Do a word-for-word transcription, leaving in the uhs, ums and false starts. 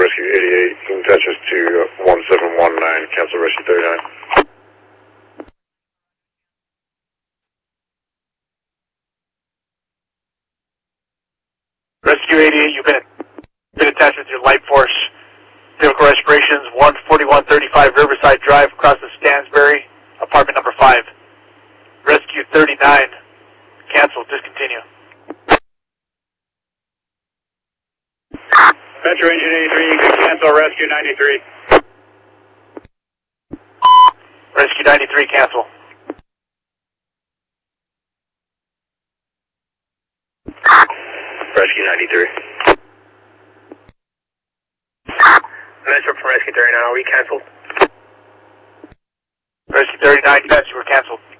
Rescue eighty-eight. You can attach us to one seven one nine, cancel Rescue thirty-nine. Rescue eighty-eight, you've been, been attached with your light force. Vehicle respirations, one forty-one thirty-five Riverside Drive, across the Stansbury, apartment number five. Rescue thirty-nine, cancel, discontinue. Metro Engine eighty-three, you can cancel Rescue ninety-three. Rescue ninety-three, cancel. Rescue ninety-three. Metro from Rescue thirty-nine, are we canceled? Rescue thirty-nine, yes, you were canceled.